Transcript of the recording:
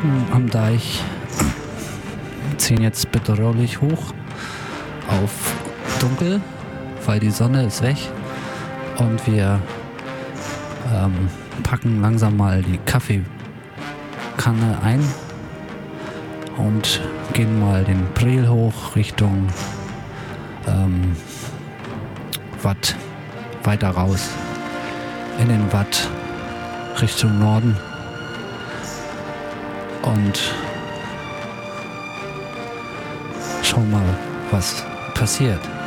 Wolken am Deich ziehen jetzt bedrohlich hoch auf dunkel, weil die Sonne ist weg und wir packen langsam mal die Kaffeekanne ein und gehen mal den Priel hoch Richtung Watt, weiter raus in den Watt Richtung Norden und schau mal, was passiert.